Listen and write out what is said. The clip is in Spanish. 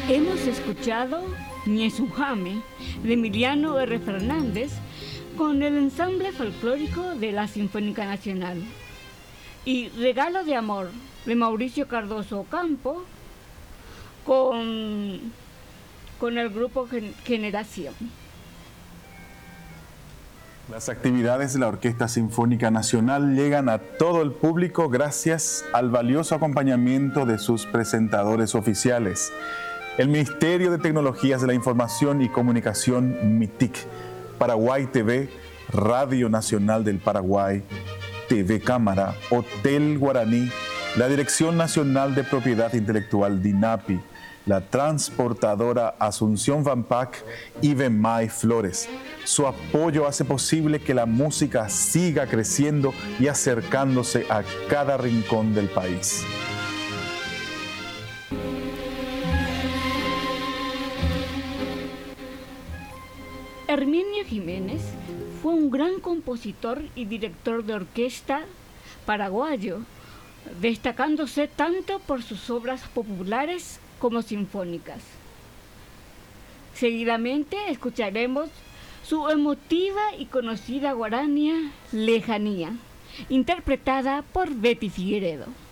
Hemos escuchado Ñezujame de Emiliano R. Fernández con el ensamble folclórico de la Sinfónica Nacional y Regalo de Amor de Mauricio Cardoso Ocampo con el grupo Generación. Las actividades de la Orquesta Sinfónica Nacional llegan a todo el público gracias al valioso acompañamiento de sus presentadores oficiales. El Ministerio de Tecnologías de la Información y Comunicación, MITIC, Paraguay TV, Radio Nacional del Paraguay, TV Cámara, Hotel Guaraní, la Dirección Nacional de Propiedad Intelectual DINAPI, la transportadora Asunción Vampac y Vemay Flores. Su apoyo hace posible que la música siga creciendo y acercándose a cada rincón del país. Herminio Jiménez fue un gran compositor y director de orquesta paraguayo, destacándose tanto por sus obras populares como sinfónicas. Seguidamente escucharemos su emotiva y conocida guarania Lejanía, interpretada por Betty Figueredo.